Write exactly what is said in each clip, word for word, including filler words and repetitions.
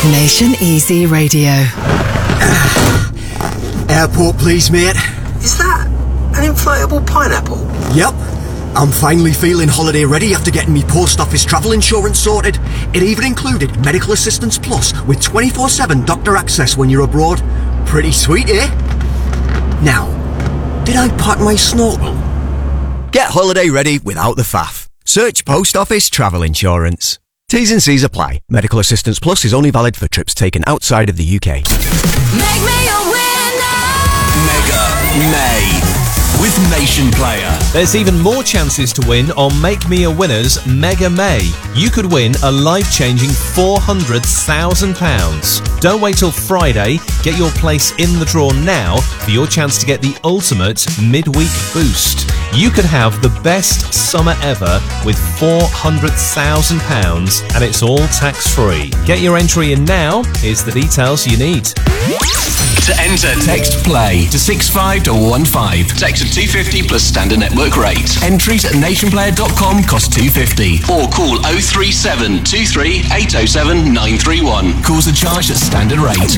Nation Easy Radio. Airport, please, mate. Is that an inflatable pineapple? Yep. I'm finally feeling holiday ready after getting me post office travel insurance sorted. It even included Medical Assistance Plus with twenty-four seven doctor access when you're abroad. Pretty sweet, eh? Now, did I pack my snorkel? Get holiday ready without the faff. Search Post Office Travel Insurance. T's and C's apply. Medical Assistance Plus is only valid for trips taken outside of the U K. Make me a winner! Mega May with Nation Player. There's even more chances to win on Make Me a Winner's Mega May. You could win a life-changing four hundred thousand pounds. Don't wait till Friday. Get your place in the draw now for your chance to get the ultimate midweek boost. You could have the best summer ever with four hundred thousand pounds, and it's all tax-free. Get your entry in now. Here's the details you need. To enter, text PLAY to six five one one five. Text to two fifty plus standard network rate. Entries at nationplayer dot com cost two fifty. Or call oh three seven two three eight oh seven nine three one. Calls are charged at standard rate.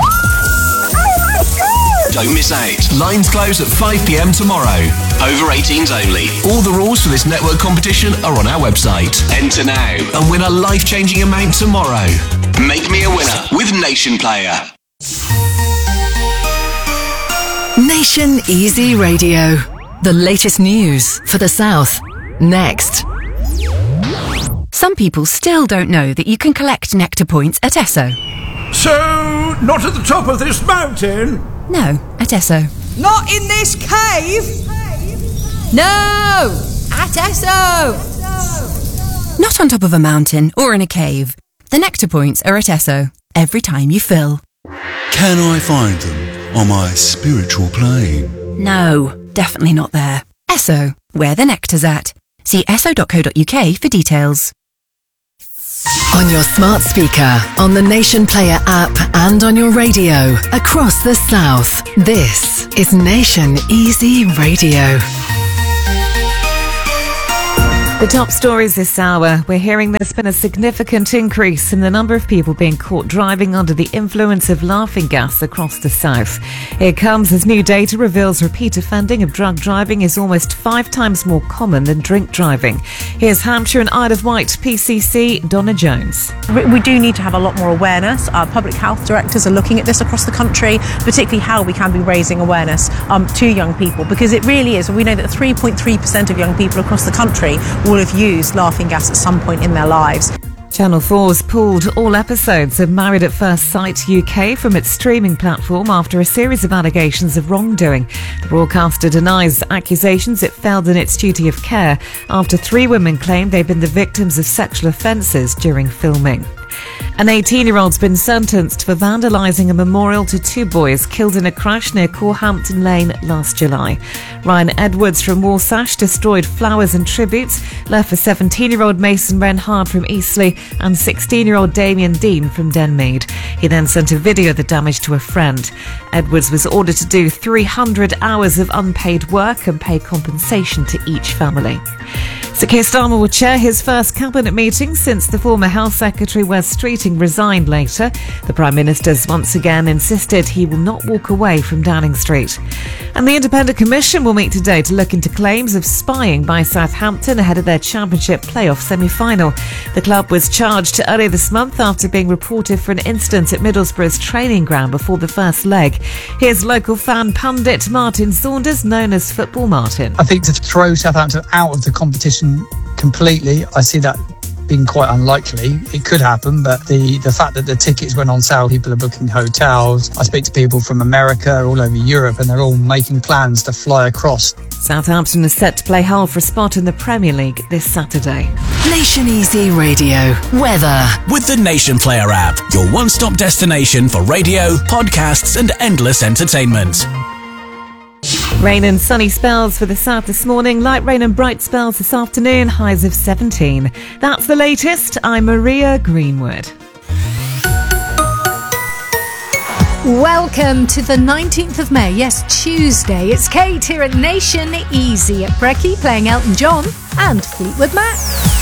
Don't miss out. Lines close at five p.m. tomorrow. Over eighteens only. All the rules for this network competition are on our website. Enter now and win a life-changing amount tomorrow. Make me a winner with Nation Player. Nation Easy Radio. The latest news for the South. Next. Some people still don't know that you can collect Nectar points at Esso. So, not at the top of this mountain? No, at Esso. Not in this cave? No! At Esso! Not on top of a mountain or in a cave. The Nectar points are at Esso every time you fill. Can I find them on my spiritual plane? No, definitely not there. Esso, where the nectar's at. See esso dot co dot uk for details. On your smart speaker, on the Nation Player app, and on your radio across the South. This is Nation Easy Radio. The top stories this hour. We're hearing there's been a significant increase in the number of people being caught driving under the influence of laughing gas across the south. It comes as new data reveals repeat offending of drug driving is almost five times more common than drink driving. Here's Hampshire and Isle of Wight P C C, Donna Jones. We do need to have a lot more awareness. Our public health directors are looking at this across the country, particularly how we can be raising awareness um, to young people, because it really is. We know that three point three percent of young people across the country will have used laughing gas at some point in their lives. Channel four's pulled all episodes of Married at First Sight U K from its streaming platform after a series of allegations of wrongdoing. The broadcaster denies accusations it failed in its duty of care after three women claimed they'd been the victims of sexual offences during filming. An eighteen-year-old's been sentenced for vandalising a memorial to two boys killed in a crash near Corhampton Lane last July. Ryan Edwards from Walsash destroyed flowers and tributes left for seventeen-year-old Mason Renhard from Eastleigh and sixteen-year-old Damien Dean from Denmead. He then sent a video of the damage to a friend. Edwards was ordered to do three hundred hours of unpaid work and pay compensation to each family. Sir Keir Starmer will chair his first cabinet meeting since the former Health Secretary Wes Streeting resigned later. The Prime Minister's once again insisted he will not walk away from Downing Street. And the Independent Commission will meet today to look into claims of spying by Southampton ahead of their Championship playoff semi-final. The club was charged earlier this month after being reported for an incident at Middlesbrough's training ground before the first leg. Here's local fan pundit Martin Saunders, known as Football Martin. I think to throw Southampton out of the competition completely, I see that being quite unlikely. It could happen, but the, the fact that the tickets went on sale, people are booking hotels. I speak to people from America, all over Europe, and they're all making plans to fly across. Southampton is set to play Hull for a spot in the Premier League this Saturday. Nation Easy Radio. Weather. With the Nation Player app, your one-stop destination for radio, podcasts and endless entertainment. Rain and sunny spells for the south this morning, light rain and bright spells this afternoon, highs of seventeen. That's the latest. I'm Maria Greenwood. Welcome to the nineteenth of May, yes, Tuesday. It's Kate here at Nation Easy at Brecky, playing Elton John and Fleetwood Mac.